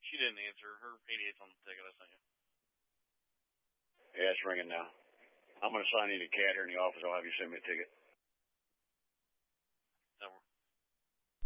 She didn't answer. Her 88's on the ticket. I sent you. Yeah, it's ringing now. I'm going to sign in a cat here in the office. I'll have you send me a ticket.